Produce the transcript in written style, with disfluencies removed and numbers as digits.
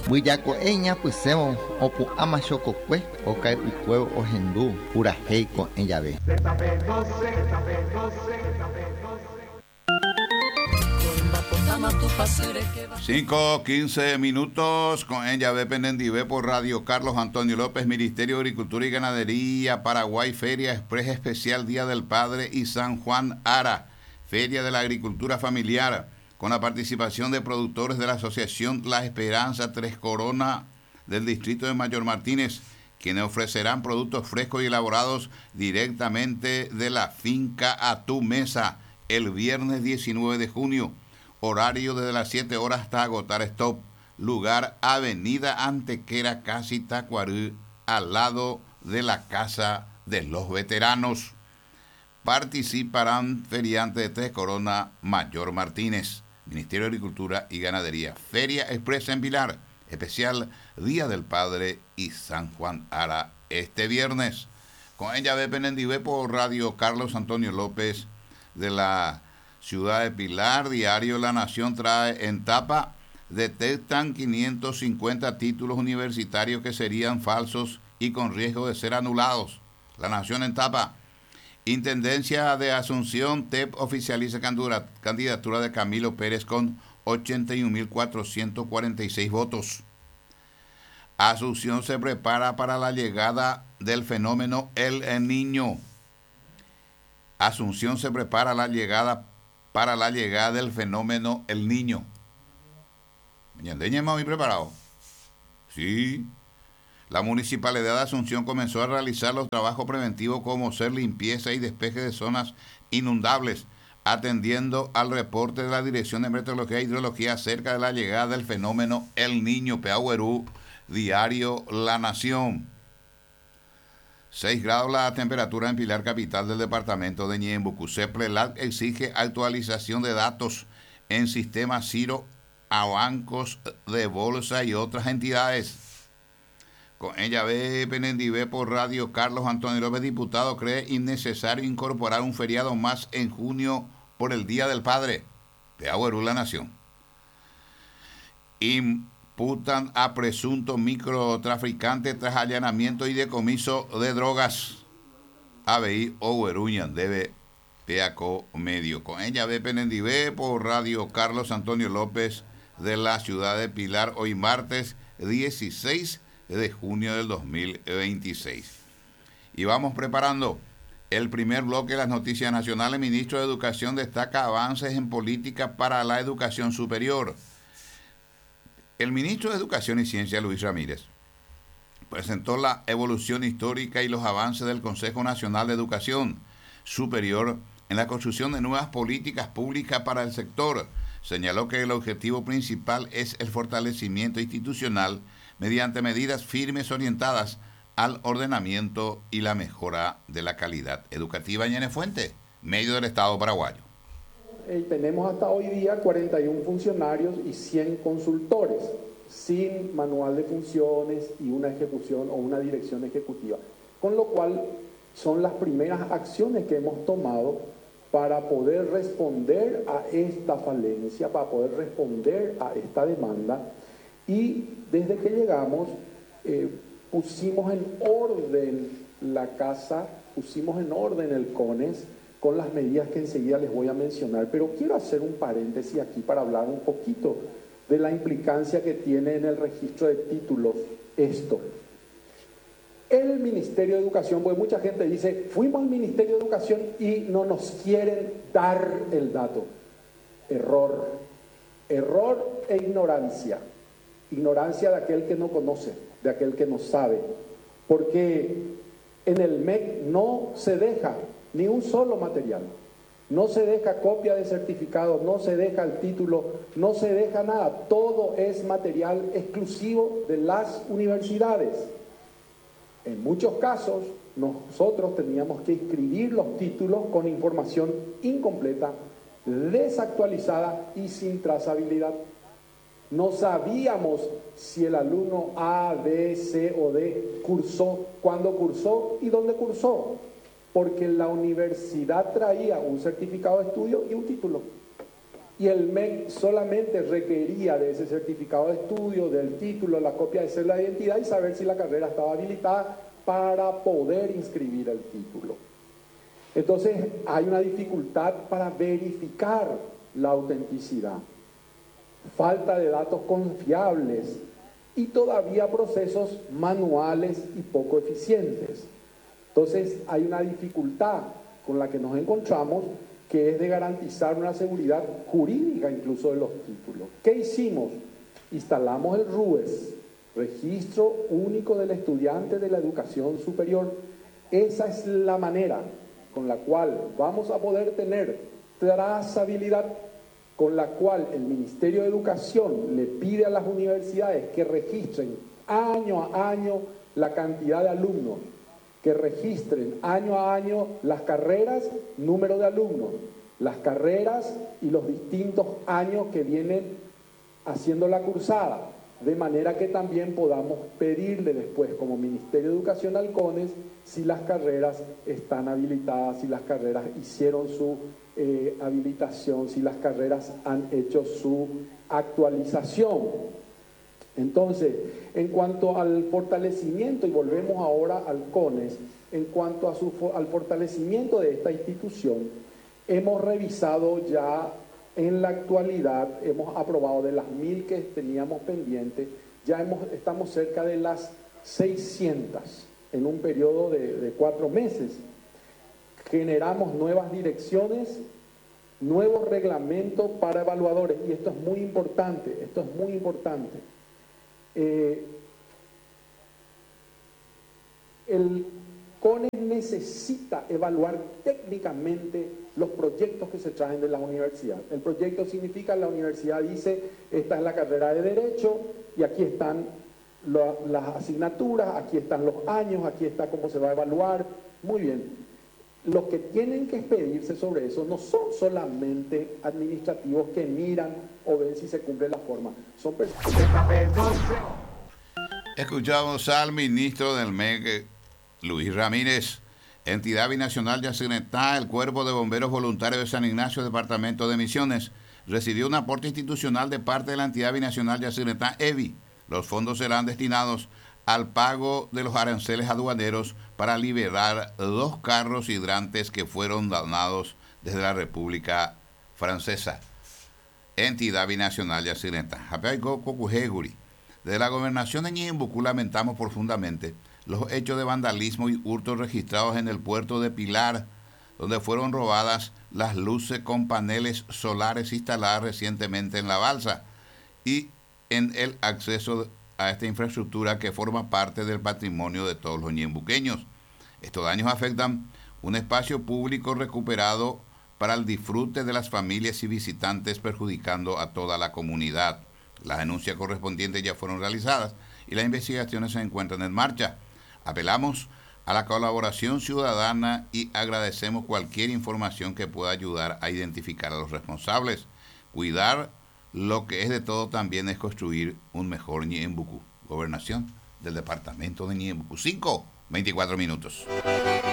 Muyako puseo opu amashokokwe okai ukueo ohendu uraheiko en llave. 5:15 con Enya Penendive por Radio Carlos Antonio López, Ministerio de Agricultura y Ganadería, Paraguay, Feria Express Especial Día del Padre y San Juan Ara, Feria de la Agricultura Familiar, con la participación de productores de la Asociación La Esperanza Tres Corona del distrito de Mayor Martínez, quienes ofrecerán productos frescos y elaborados directamente de la finca a tu mesa el viernes 19 de junio. Horario desde las 7 horas hasta agotar stock. Lugar Avenida Antequera, casi Tacuarú, al lado de la Casa de los Veteranos. Participarán feriantes de Tres Corona, Mayor Martínez, Ministerio de Agricultura y Ganadería. Feria Express en Pilar, especial Día del Padre y San Juan Ara este viernes. Con ella Penendive por Radio Carlos Antonio López de la Ciudad de Pilar. Diario La Nación trae en tapa: detectan 550 títulos universitarios que serían falsos y con riesgo de ser anulados. La Nación en tapa: Intendencia de Asunción, TEP oficializa candidatura de Camilo Pérez con 81.446 votos. Asunción se prepara para la llegada del fenómeno El Niño. Asunción se prepara para la llegada del fenómeno El Niño. ¿Ñandeña muy preparado? Sí. La Municipalidad de Asunción comenzó a realizar los trabajos preventivos como hacer limpieza y despeje de zonas inundables, atendiendo al reporte de la Dirección de Meteorología e Hidrología acerca de la llegada del fenómeno El Niño. Peahuerú, Diario La Nación. 6 grados la temperatura en Pilar, capital del departamento de Ñembucú. CEPLELAC exige actualización de datos en sistema Ciro a bancos de bolsa y otras entidades. Con ella Penendive por Radio Carlos Antonio López. Diputado cree innecesario incorporar un feriado más en junio por el Día del Padre. Peahuerú, La Nación. Imputan a presunto microtraficante tras allanamiento y decomiso de drogas. ABI Oweruñan debe Peaco Medio. Con ella Penendive por Radio Carlos Antonio López de la ciudad de Pilar, hoy martes 16 de junio del 2026. Y vamos preparando el primer bloque de las noticias nacionales. El ministro de Educación destaca avances en política para la educación superior. El ministro de Educación y Ciencia, Luis Ramírez, presentó la evolución histórica y los avances del Consejo Nacional de Educación Superior en la construcción de nuevas políticas públicas para el sector. Señaló que el objetivo principal es el fortalecimiento institucional mediante medidas firmes orientadas al ordenamiento y la mejora de la calidad educativa. Ñene Fuente, medio del Estado paraguayo. Tenemos hasta hoy día 41 funcionarios y 100 consultores, sin manual de funciones y una ejecución o una dirección ejecutiva. Con lo cual, son las primeras acciones que hemos tomado para poder responder a esta falencia, para poder responder a esta demanda. Y desde que llegamos, pusimos en orden la casa, pusimos en orden el CONES, con las medidas que enseguida les voy a mencionar. Pero quiero hacer un paréntesis aquí para hablar un poquito de la implicancia que tiene en el registro de títulos esto. El Ministerio de Educación, porque mucha gente dice, fuimos al Ministerio de Educación y no nos quieren dar el dato. Error e ignorancia. Ignorancia de aquel que no conoce, de aquel que no sabe. Porque en el MEC no se deja ni un solo material. No se deja copia de certificado, no se deja el título, no se deja nada. Todo es material exclusivo de las universidades. En muchos casos, nosotros teníamos que inscribir los títulos con información incompleta, desactualizada y sin trazabilidad. No sabíamos si el alumno A, B, C o D cursó, cuándo cursó y dónde cursó, porque la universidad traía un certificado de estudio y un título. y el MEC solamente requería de ese certificado de estudio, del título, la copia de cédula de identidad y saber si la carrera estaba habilitada para poder inscribir el título. Entonces hay una dificultad para verificar la autenticidad, falta de datos confiables y todavía procesos manuales y poco eficientes. Entonces hay una dificultad con la que nos encontramos, que es de garantizar una seguridad jurídica incluso de los títulos. ¿Qué hicimos? Instalamos el RUES, Registro Único del Estudiante de la Educación Superior. Esa es la manera con la cual vamos a poder tener trazabilidad, con la cual el Ministerio de Educación le pide a las universidades que registren año a año la cantidad de alumnos, que registren año a año las carreras, número de alumnos, las carreras y los distintos años que vienen haciendo la cursada, de manera que también podamos pedirle después como Ministerio de Educación al CONES si las carreras están habilitadas, si las carreras hicieron su habilitación, si las carreras han hecho su actualización. Entonces, en cuanto al fortalecimiento, y volvemos ahora al CONES, en cuanto a al fortalecimiento de esta institución, hemos revisado ya en la actualidad, hemos aprobado de las 1000 que teníamos pendientes, ya estamos cerca de las 600 en un periodo de 4 meses. Generamos nuevas direcciones, nuevos reglamentos para evaluadores, y esto es muy importante, el CONES necesita evaluar técnicamente los proyectos que se traen de la universidad. El proyecto significa, la universidad dice, esta es la carrera de Derecho, y aquí están las asignaturas, aquí están los años, aquí está cómo se va a evaluar. Muy bien. Los que tienen que expedirse sobre eso no son solamente administrativos que miran o ven si se cumple la forma, son personas. Escuchamos al ministro del MEC, Luis Ramírez. Entidad Binacional Yacyretá, el Cuerpo de Bomberos Voluntarios de San Ignacio, Departamento de Misiones, recibió un aporte institucional de parte de la Entidad Binacional Yacyretá, EBI. Los fondos serán destinados al pago de los aranceles aduaneros para liberar 2 carros hidrantes que fueron donados desde la República Francesa. Entidad Binacional Yacyretá. Desde la gobernación de Ñembucú lamentamos profundamente los hechos de vandalismo y hurto registrados en el puerto de Pilar, donde fueron robadas las luces con paneles solares instaladas recientemente en la balsa y en el acceso a esta infraestructura que forma parte del patrimonio de todos los ñembuqueños. Estos daños afectan un espacio público recuperado para el disfrute de las familias y visitantes, perjudicando a toda la comunidad. Las denuncias correspondientes ya fueron realizadas y las investigaciones se encuentran en marcha. Apelamos a la colaboración ciudadana y agradecemos cualquier información que pueda ayudar a identificar a los responsables. Cuidar lo que es de todo también es construir un mejor Ñembucú. Gobernación del departamento de Ñembucú. 5:24.